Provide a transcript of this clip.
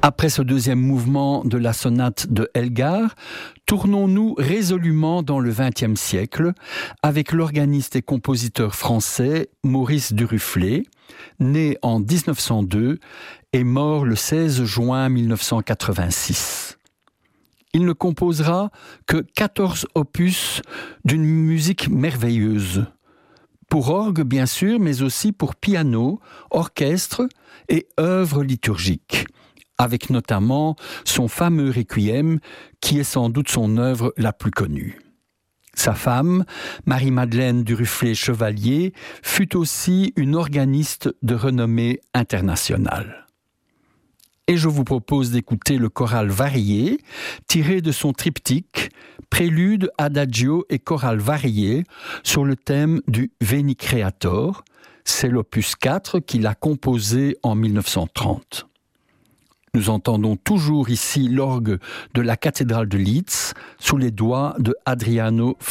Après ce deuxième mouvement de la sonate de Elgar, tournons-nous résolument dans le XXe siècle avec l'organiste et compositeur français Maurice Duruflé, né en 1902 et mort le 16 juin 1986. Il ne composera que 14 opus d'une musique merveilleuse. Pour orgue, bien sûr, mais aussi pour piano, orchestre et œuvres liturgiques, avec notamment son fameux Requiem, qui est sans doute son œuvre la plus connue. Sa femme, Marie-Madeleine Duruflé-Chevalier, fut aussi une organiste de renommée internationale. Et je vous propose d'écouter le choral varié, tiré de son triptyque Prélude, Adagio et chorale varié sur le thème du Veni Creator. C'est l'opus 4 qu'il a composé en 1930. Nous entendons toujours ici l'orgue de la cathédrale de Leeds sous les doigts de Adriano